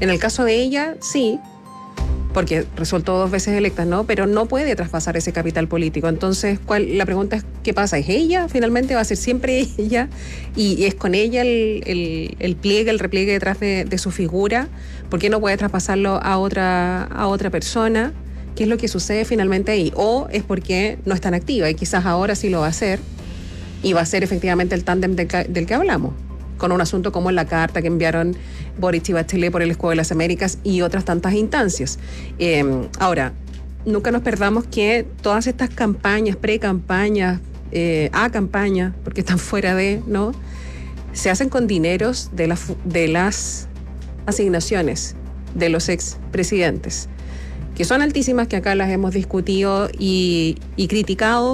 En el caso de ella, sí, porque resultó 2 veces electa, ¿no? Pero no puede traspasar ese capital político. Entonces, la pregunta es, ¿qué pasa? ¿Es ella? Finalmente va a ser siempre ella, y es con ella el pliegue, el repliegue detrás de su figura. ¿Por qué no puede traspasarlo a otra persona? ¿Qué es lo que sucede finalmente ahí? O es porque no es tan activa y quizás ahora sí lo va a hacer, y va a ser efectivamente el tándem del que hablamos, con un asunto como la carta que enviaron Boric y Bachelet por el Escudo de las Américas y otras tantas instancias. Ahora, nunca nos perdamos que todas estas campañas, pre-campañas, a-campaña, porque están fuera de, ¿no?, se hacen con dineros de las asignaciones de los expresidentes, que son altísimas, que acá las hemos discutido y criticado.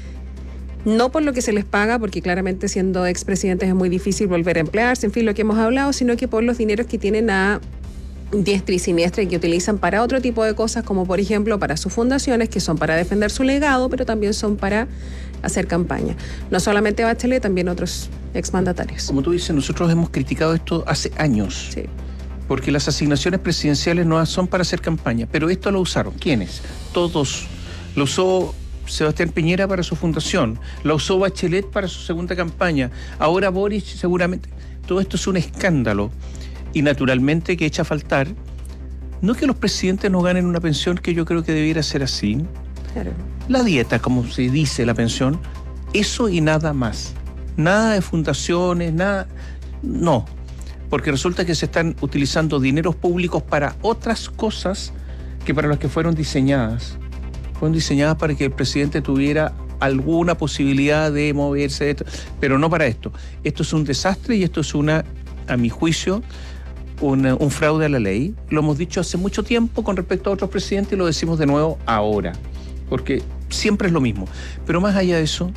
No por lo que se les paga, porque claramente siendo expresidentes es muy difícil volver a emplearse, en fin, lo que hemos hablado, sino que por los dineros que tienen a diestra y siniestra y que utilizan para otro tipo de cosas, como por ejemplo para sus fundaciones, que son para defender su legado, pero también son para hacer campaña. No solamente Bachelet, también otros exmandatarios. Como tú dices, nosotros hemos criticado esto hace años. Sí. Porque las asignaciones presidenciales no son para hacer campaña, pero esto lo usaron. ¿Quiénes? Todos. Lo usó Sebastián Piñera para su fundación, la usó Bachelet para su segunda campaña, ahora Boric seguramente. Todo esto es un escándalo, y naturalmente que echa a faltar, no que los presidentes no ganen una pensión, que yo creo que debiera ser así, Claro. la dieta, como se dice, la pensión, eso y nada más, nada de fundaciones, nada, no, porque resulta que se están utilizando dineros públicos para otras cosas que para las que fueron diseñadas para que el presidente tuviera alguna posibilidad de moverse, de esto, pero no para esto. Esto es un desastre, y esto es a mi juicio, un fraude a la ley. Lo hemos dicho hace mucho tiempo con respecto a otros presidentes, y lo decimos de nuevo ahora, porque siempre es lo mismo. Pero más allá de eso,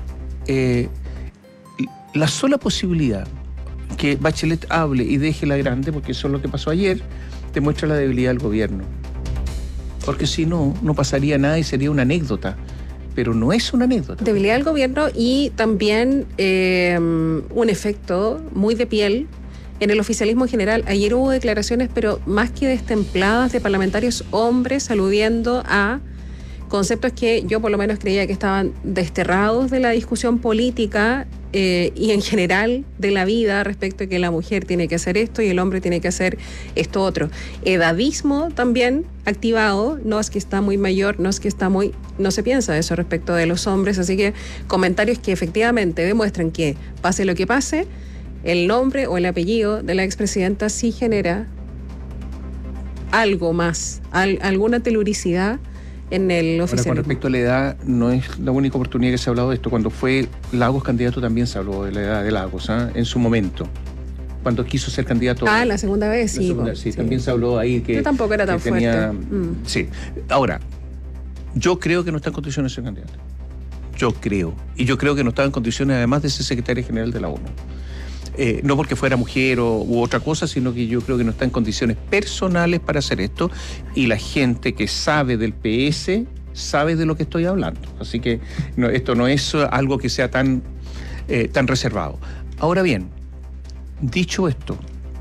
la sola posibilidad que Bachelet hable y deje la grande, porque eso es lo que pasó ayer, demuestra la debilidad del gobierno. Porque si no, no pasaría nada y sería una anécdota. Pero no es una anécdota. Debilidad del gobierno, y también un efecto muy de piel en el oficialismo en general. Ayer hubo declaraciones, pero más que destempladas, de parlamentarios hombres aludiendo a conceptos que yo por lo menos creía que estaban desterrados de la discusión política y en general de la vida, respecto a que la mujer tiene que hacer esto y el hombre tiene que hacer esto otro. Edadismo también activado, no es que está muy mayor, no es que está muy... No se piensa eso respecto de los hombres, así que comentarios que efectivamente demuestran que, pase lo que pase, el nombre o el apellido de la expresidenta sí genera algo más, alguna teluricidad en el oficialismo. Ahora, con respecto a la edad, no es la única oportunidad que se ha hablado de esto. Cuando fue Lagos candidato también se habló de la edad de Lagos, en su momento, cuando quiso ser candidato. La segunda vez, sí. Sí, también se habló ahí que... Yo tampoco era tan fuerte. Sí. Ahora, yo creo que no está en condiciones de ser candidato. Yo creo. Y yo creo que no estaba en condiciones, además de ser secretaria general de la ONU. No porque fuera mujer u otra cosa, sino que yo creo que no está en condiciones personales para hacer esto, y la gente que sabe del PS sabe de lo que estoy hablando. Así que esto no es algo que sea tan reservado. Ahora bien, dicho esto,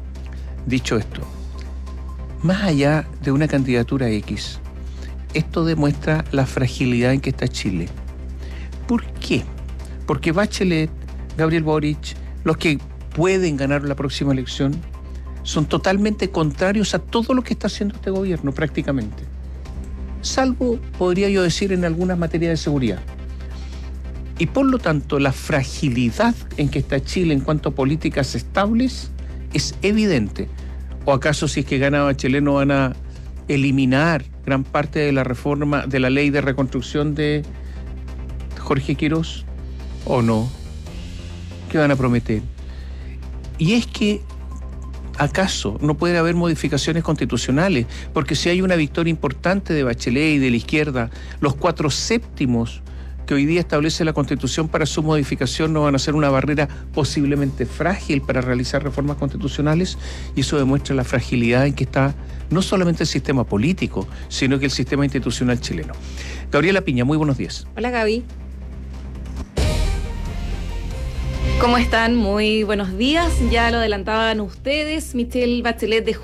más allá de una candidatura X, esto demuestra la fragilidad en que está Chile. ¿Por qué? Porque Bachelet, Gabriel Boric, los que pueden ganar la próxima elección, son totalmente contrarios a todo lo que está haciendo este gobierno, prácticamente. Salvo, podría yo decir, en algunas materias de seguridad. Y por lo tanto, la fragilidad en que está Chile en cuanto a políticas estables es evidente. ¿O acaso, si es que gana Bachelet, no van a eliminar gran parte de la reforma de la ley de reconstrucción de Jorge Quirós? ¿O no? ¿Qué van a prometer? Y es que, ¿acaso no puede haber modificaciones constitucionales? Porque si hay una victoria importante de Bachelet y de la izquierda, los 4/7 que hoy día establece la Constitución para su modificación no van a ser una barrera posiblemente frágil para realizar reformas constitucionales, y eso demuestra la fragilidad en que está no solamente el sistema político, sino que el sistema institucional chileno. Gabriela Piña, muy buenos días. Hola, Gaby. ¿Cómo están? Muy buenos días. Ya lo adelantaban ustedes. Michelle Bachelet dejó